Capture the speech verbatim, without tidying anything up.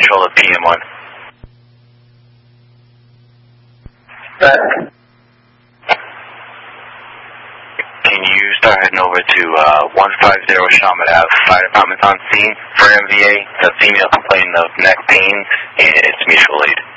control of P M one. Back. Can you start heading over to uh, one fifty Shaman Ave? Fire department's on scene for M V A. The female complaining of neck pain, and it's mutual aid.